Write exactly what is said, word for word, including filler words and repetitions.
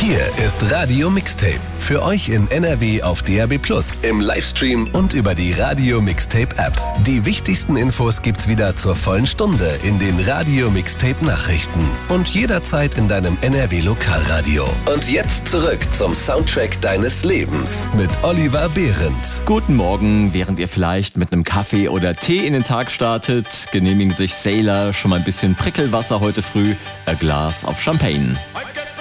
Hier ist Radio Mixtape. Für euch in N R W auf D A B plus, im Livestream und über die Radio Mixtape App. Die wichtigsten Infos gibt's wieder zur vollen Stunde in den Radio Mixtape Nachrichten und jederzeit in deinem N R W Lokalradio. Und jetzt zurück zum Soundtrack deines Lebens mit Oliver Behrendt. Guten Morgen, während ihr vielleicht mit einem Kaffee oder Tee in den Tag startet, genehmigen sich Sailor schon mal ein bisschen Prickelwasser heute früh, ein Glas auf Champagne.